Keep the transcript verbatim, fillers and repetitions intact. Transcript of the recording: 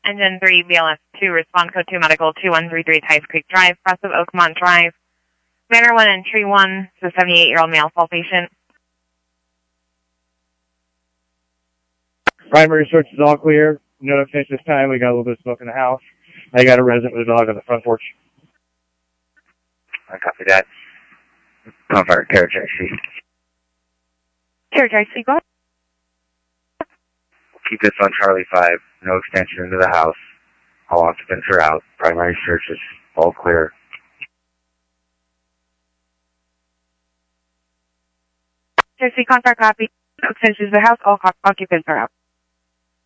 Engine three, B L S two, respond code two, medical two one three three, Tice Creek Drive, Crest of Oakmont Drive, Banner one and Tree one, the seventy-eight-year-old male fall patient. Primary search is all clear. No finish this time. We got a little bit of smoke in the house. I got a resident with a dog on the front porch. I copy that. Gunfire, Carriage I C. Carriage I C, go ahead. Keep this on Charlie five. No extension into the house. All occupants are out. Primary search is all clear. I C, contract copy. No extensions to the house. All occupants are out.